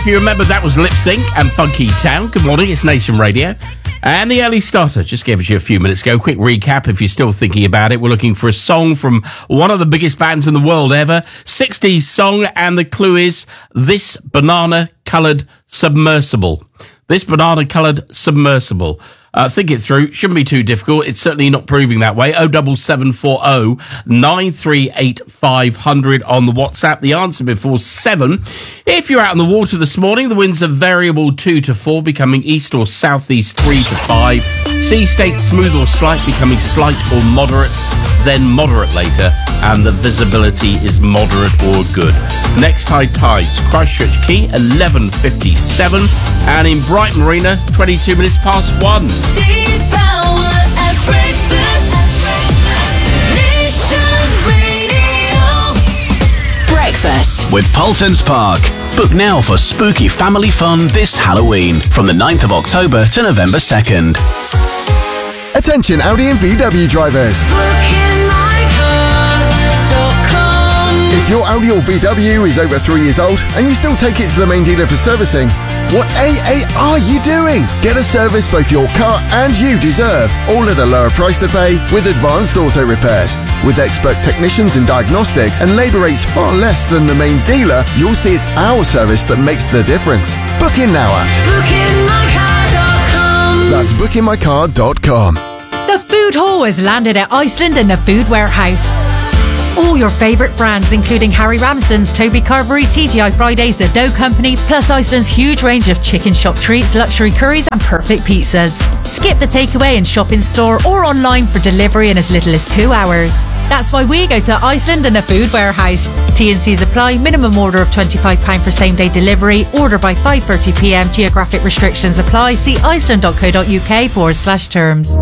if you remember, that was Lip Sync and Funky Town. Good morning, it's Nation Radio. And the early starter just gave it you a few minutes ago. Quick recap if you're still thinking about it. We're looking for a song from one of the biggest bands in the world ever. 60s song, and the clue is This Banana-Coloured Submersible. This Banana-Coloured Submersible. Think it through. Shouldn't be too difficult. It's certainly not proving that way. 07740 938 500 on the WhatsApp. The answer before 7. If you're out on the water this morning, the winds are variable 2 to 4, becoming east or southeast 3 to 5. Sea state smooth or slight, becoming slight or moderate, then moderate later, and the visibility is moderate or good. Next high tides, Christchurch Quay, 11:57, and in Brighton Marina, 22 minutes past 1. Steve Power at breakfast. Nation Radio. Breakfast with Paultons Park. Book now for spooky family fun this Halloween from the 9th of October to November 2nd. Attention Audi and VW drivers. BookingMyCar.com. If your Audi or VW is over 3 years old and you still take it to the main dealer for servicing, what are you doing? Get a service both your car and you deserve, all at a lower price to pay with advanced auto repairs. With expert technicians and diagnostics and labour rates far less than the main dealer, you'll see it's our service that makes the difference. Book in now at BookingMyCar.com. That's bookingmycar.com. The food hall has landed at Iceland in the Food Warehouse. All your favourite brands, including Harry Ramsden's, Toby Carvery, TGI Fridays, The Dough Company, plus Iceland's huge range of chicken shop treats, luxury curries and perfect pizzas. Skip the takeaway and shop in store or online for delivery in as little as 2 hours. That's why we go to Iceland and the Food Warehouse. T&Cs apply. Minimum order of £25 for same-day delivery. Order by 5:30pm. Geographic restrictions apply. See iceland.co.uk/terms.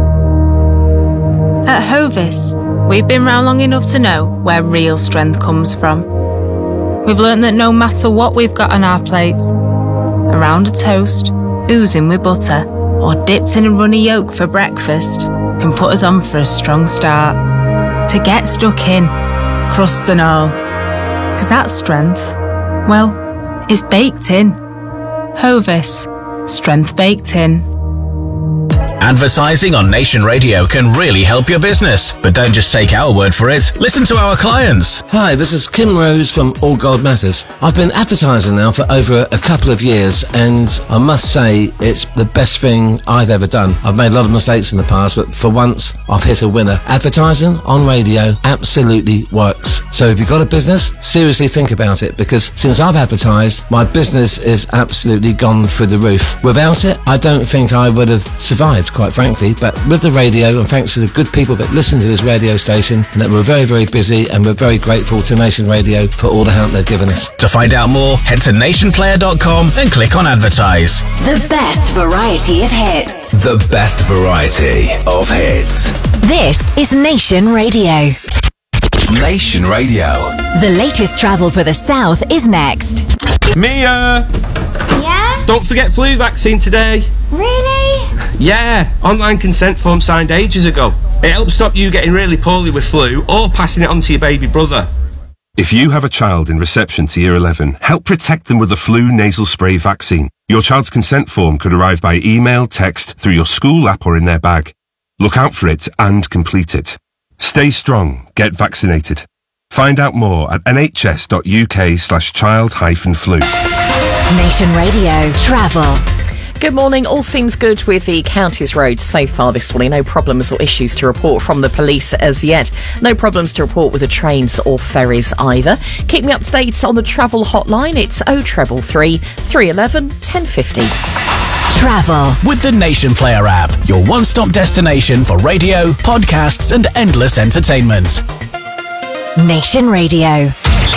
At Hovis, we've been round long enough to know where real strength comes from. We've learnt that no matter what we've got on our plates, a round of toast, oozing with butter, or dipped in a runny yolk for breakfast can put us on for a strong start. To get stuck in, crusts and all. 'Cause that strength, well, it's baked in. Hovis, strength baked in. Advertising on Nation Radio can really help your business. But don't just take our word for it. Listen to our clients. Hi, this is Kim Rose from All Gold Matters. I've been advertising now for over a couple of years, and I must say it's the best thing I've ever done. I've made a lot of mistakes in the past, but for once I've hit a winner. Advertising on radio absolutely works. So if you've got a business, seriously think about it, because since I've advertised, my business is absolutely gone through the roof. Without it, I don't think I would have survived, quite frankly. But with the radio, and thanks to the good people that listen to this radio station, and that we're very, very busy, and we're very grateful to Nation Radio for all the help they've given us. To find out more, head to nationplayer.com and click on advertise. The best variety of hits. The best variety of hits. This is Nation Radio. Nation Radio. The latest travel for the South is next. Mia! Yeah? Don't forget flu vaccine today. Really? Yeah, online consent form signed ages ago. It helps stop you getting really poorly with flu or passing it on to your baby brother. If you have a child in reception to Year 11, help protect them with the flu nasal spray vaccine. Your child's consent form could arrive by email, text, through your school app or in their bag. Look out for it and complete it. Stay strong. Get vaccinated. Find out more at nhs.uk/child-flu. Nation Radio Travel. Good morning. All seems good with the county's roads so far this morning. No problems or issues to report from the police as yet. No problems to report with the trains or ferries either. Keep me up to date on the travel hotline. It's 0333 311 1050. Travel with the Nation Player app, your one-stop destination for radio, podcasts and endless entertainment. Nation Radio.